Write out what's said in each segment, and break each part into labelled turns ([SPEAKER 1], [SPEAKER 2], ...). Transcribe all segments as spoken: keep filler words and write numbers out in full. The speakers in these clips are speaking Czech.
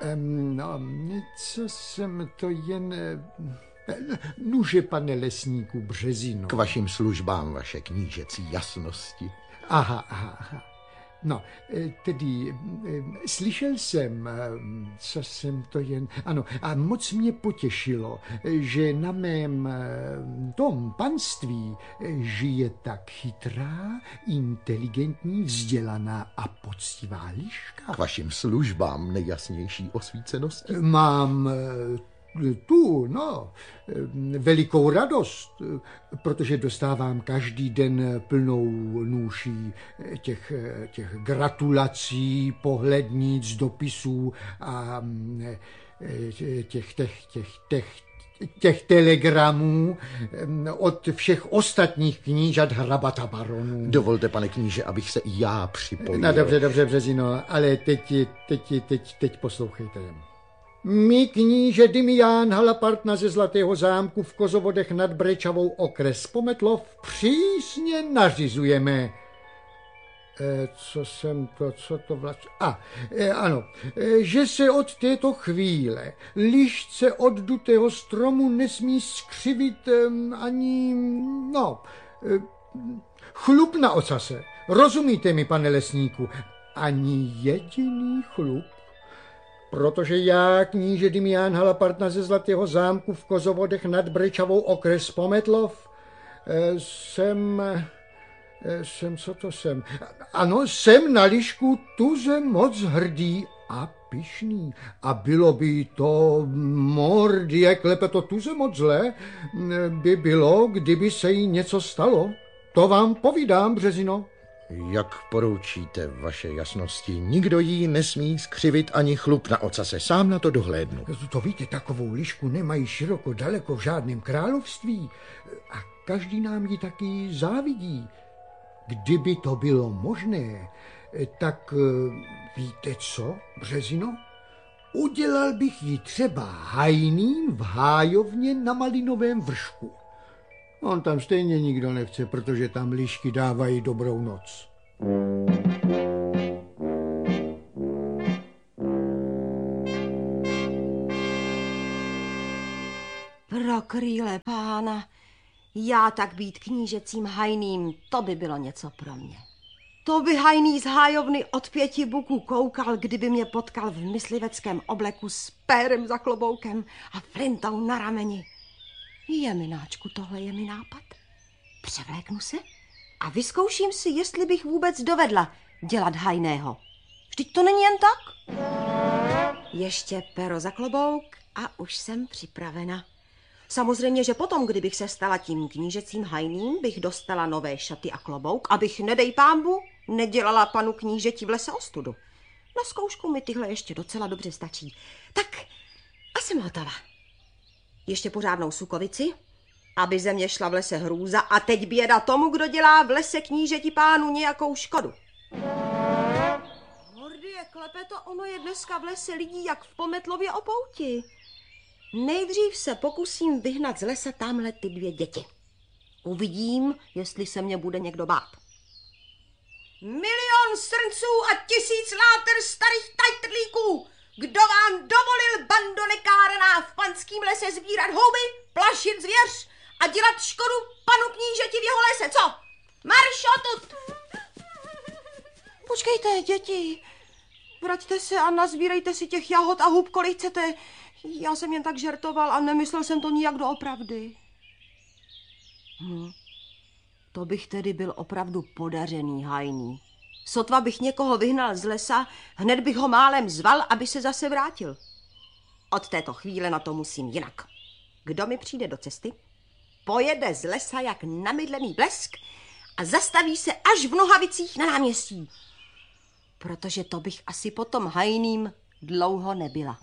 [SPEAKER 1] Um, no, co jsem to jen... Nuže, pane lesníku Březino.
[SPEAKER 2] K vašim službám, vaše knížecí jasnosti.
[SPEAKER 1] Aha, aha, aha. No, tedy slyšel jsem, co jsem to jen... Ano, a moc mě potěšilo, že na mém tom panství žije tak chytrá, inteligentní, vzdělaná a poctivá liška.
[SPEAKER 2] K vašim službám nejjasnější osvícenosti.
[SPEAKER 1] Mám tu, no, velikou radost, protože dostávám každý den plnou nůší těch, těch gratulací, pohlednic, dopisů a těch, těch, těch, těch, těch telegramů od všech ostatních knížat hrabata baronů.
[SPEAKER 2] Dovolte, pane kníže, abych se i já připojil.
[SPEAKER 1] No dobře, dobře, Březino, ale teď, teď, teď, teď poslouchejte. My kníže Dimián Halapartna ze Zlatého zámku v Kozovodech nad Brečavou okres Pometlov přísně nařizujeme. E, co jsem to, co to vlastně... A, e, ano, e, že se od této chvíle lišce od dutého stromu nesmí skřivit e, ani, no, e, chlup na ocase. Rozumíte mi, pane lesníku? Ani jediný chlup. Protože já, kníže Dimián Halapartna ze Zlatého zámku v Kozovodech nad Brečavou okres Pometlov, jsem, jsem, co to jsem? Ano, jsem na lišku tuze moc hrdý a pyšný. A bylo by to, mordy, jak klepe to tuze moc zlé, by bylo, kdyby se jí něco stalo. To vám povídám, Březino.
[SPEAKER 2] Jak poroučíte, vaše jasnosti, nikdo jí nesmí skřivit ani chlup na ocase, sám na to dohlédnu.
[SPEAKER 1] To víte, takovou lišku nemají široko daleko v žádném království a každý nám ji taky závidí. Kdyby to bylo možné, tak víte co, Březino? Udělal bych ji třeba hajným v hájovně na Malinovém vršku. On tam stejně nikdo nechce, protože tam lišky dávají dobrou noc.
[SPEAKER 3] Pro krýle pána, já tak být knížecím hajným, to by bylo něco pro mě. To by hajný z hájovny od pěti buků koukal, kdyby mě potkal v mysliveckém obleku s pérem za kloboukem a flintou na rameni. Jemináčku, tohle je mi nápad. Převléknu se a vyzkouším si, jestli bych vůbec dovedla dělat hajného. Vždyť to není jen tak. Ještě pero za klobouk a už jsem připravena. Samozřejmě, že potom, kdybych se stala tím knížecím hajným, bych dostala nové šaty a klobouk, abych, nedej pámbu, nedělala panu knížeti v lese ostudu. Na zkoušku mi tyhle ještě docela dobře stačí. Tak a jsem hotová. Ještě pořádnou sukovici, aby ze mě šla v lese hrůza a teď běda tomu, kdo dělá v lese knížeti pánu nějakou škodu. Hordie, klepeto, ono je dneska v lese lidí jak v Pometlově o pouti. Nejdřív se pokusím vyhnat z lesa tamhle ty dvě děti. Uvidím, jestli se mě bude někdo bát. Milion srnců a tisíc láter starých tajtrlíků! Kdo vám dovolil, bando nekárená, v panským lese sbírat houby, plašit zvěř a dělat škodu panu knížeti v jeho lese, co? Marš odtud! Počkejte, děti, vraťte se a nazbírejte si těch jahod a hub, kolik chcete. Já jsem jen tak žertoval a nemyslel jsem to nijak doopravdy. Hm. To bych tedy byl opravdu podařený hajný. Sotva bych někoho vyhnal z lesa, hned bych ho málem zval, aby se zase vrátil. Od této chvíle na to musím jinak. Kdo mi přijde do cesty, pojede z lesa jak namydlený blesk a zastaví se až v Nohavicích na náměstí. Protože to bych asi potom hajným dlouho nebyla.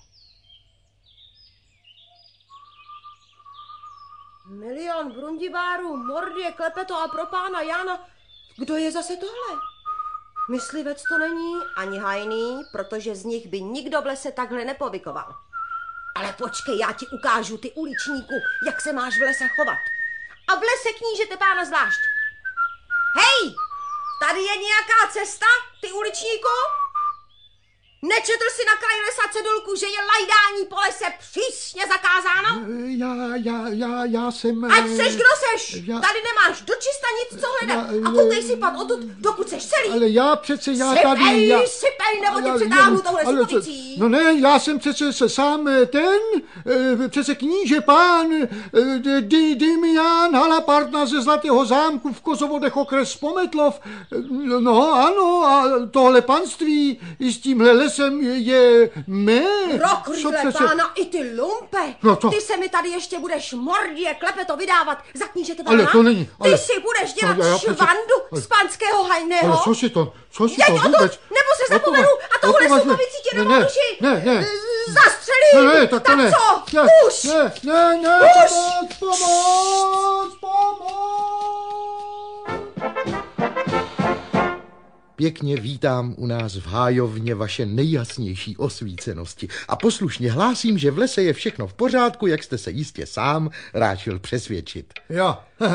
[SPEAKER 3] Milion brundibárů, mordě, klepeto a pro pána Jána. Kdo je zase tohle? Myslivec to není, ani hajný, protože z nich by nikdo v lese takhle nepovykoval. Ale počkej, já ti ukážu, ty uličníku, jak se máš v lese chovat. A v lese knížete pána zvlášť. Hej, tady je nějaká cesta, ty uličníku? Nečetl si na kraji lesa cedulku, že je lajdání po lese přísně zakázáno?
[SPEAKER 1] Já, já, já, já jsem...
[SPEAKER 3] Ať seš, kdo seš!
[SPEAKER 1] Já...
[SPEAKER 3] Tady nemáš dočista nic, co hledat. A koukej si pan odtud, dokud seš celý.
[SPEAKER 1] Ale já přece, já
[SPEAKER 3] sypej,
[SPEAKER 1] tady... Já...
[SPEAKER 3] Sypej, nebo tě přetáhnu touhle supovicí.
[SPEAKER 1] No ne, já jsem přece se sám ten, přece kníže pán Dimián Halapartna ze Zlatého zámku v Kozovodech okres Pometlov. No ano, a tohle panství i s tímhle lesem je, je mé.
[SPEAKER 3] Rokrýle
[SPEAKER 1] přece...
[SPEAKER 3] pána, i ty lumpe.
[SPEAKER 1] No to...
[SPEAKER 3] Ty se mi tady ještě budeš mordě klepeto vydávat za knížete
[SPEAKER 1] Ale to není. Ale...
[SPEAKER 3] Ty si budeš dělat
[SPEAKER 1] ale
[SPEAKER 3] švandu
[SPEAKER 1] ale...
[SPEAKER 3] z panského hajného.
[SPEAKER 1] Ale co si to, co si
[SPEAKER 3] Jeď
[SPEAKER 1] to
[SPEAKER 3] odtud,
[SPEAKER 1] vůbec?
[SPEAKER 3] nebo se zapomenu a tohle supovicí tě nemám duši.
[SPEAKER 1] Ne, ne.
[SPEAKER 3] Zastřelím.
[SPEAKER 1] Ne, ne, tak to
[SPEAKER 3] tak
[SPEAKER 1] ne.
[SPEAKER 3] co?
[SPEAKER 1] Ne,
[SPEAKER 3] Už.
[SPEAKER 1] Ne, ne, ne.
[SPEAKER 3] Už.
[SPEAKER 1] Pomoc, pomoc, pomoc.
[SPEAKER 2] Pěkně vítám u nás v hájovně vaše nejjasnější osvícenosti a poslušně hlásím, že v lese je všechno v pořádku, jak jste se jistě sám ráčil přesvědčit.
[SPEAKER 1] Jo,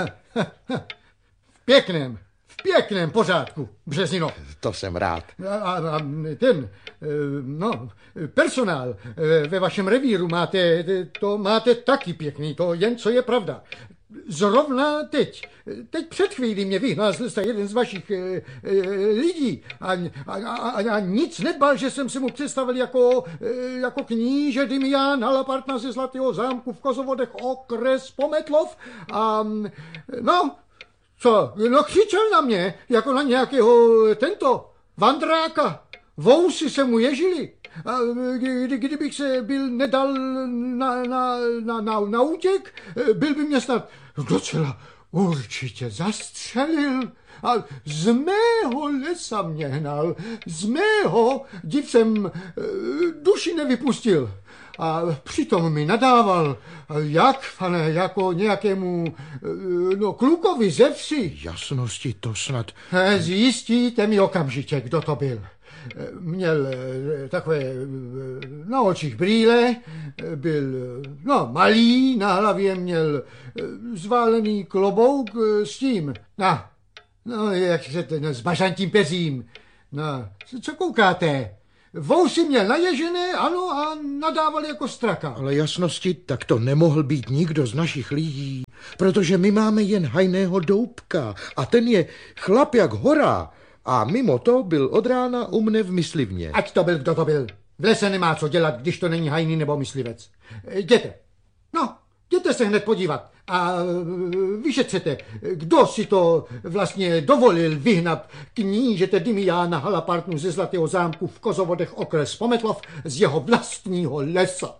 [SPEAKER 1] v pěkném, v pěkném pořádku, Březino.
[SPEAKER 2] To jsem rád.
[SPEAKER 1] A, a ten, no, personál ve vašem revíru máte, to máte taky pěkný, to jen co je pravda. Zrovna teď, teď před chvílí mě vyhnal z lesa jeden z vašich e, e, lidí a, a, a, a nic nedbal, že jsem si mu představil jako, e, jako kníže Dimián Halapartna ze Zlatého zámku v Kozovodech okres Pometlov a no, co, no křičel na mě, jako na nějakého tento vandráka, vousy se mu ježili. A kdy, kdybych se byl nedal na, na, na, na, na útěk, byl by mě snad docela určitě zastřelil. A z mého lesa mě hnal, z mého div jsem duši nevypustil. A přitom mi nadával, jak, pane, jako nějakému, no, klukovi ze vsi.
[SPEAKER 2] Jasnosti to snad...
[SPEAKER 1] Zjistíte mi okamžitě, kdo to byl. Měl takové na očích brýle, byl no, malý, na hlavě měl zválený klobouk s tím, no, no jak se ten, s bažantím peřím. No, co koukáte? Vousy měl naježené, ano, a nadával jako straka.
[SPEAKER 2] Ale jasnosti, tak to nemohl být nikdo z našich lidí, protože my máme jen hajného Doubka a ten je chlap jak hora. A mimo to byl od rána u mne v myslivně.
[SPEAKER 1] Ať to byl, kdo to byl. V lese nemá co dělat, když to není hajný nebo myslivec. Jděte. No, jděte se hned podívat a vyšetřete, kdo si to vlastně dovolil vyhnat knížete Dimiána Halapartnu ze Zlatého zámku v Kozovodech okres Pometlov z jeho vlastního lesa.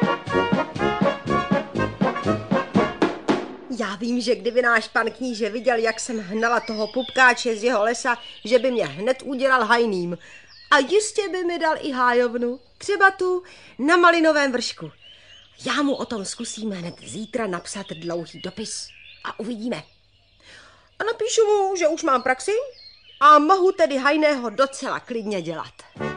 [SPEAKER 3] Já vím, že kdyby náš pan kníže viděl, jak jsem hnala toho pupkáče z jeho lesa, že by mě hned udělal hajným. A jistě by mi dal i hájovnu, třeba tu na malinovém vršku. Já mu o tom zkusím hned zítra napsat dlouhý dopis a uvidíme. A napíšu mu, že už mám praxi a mohu tedy hajného docela klidně dělat.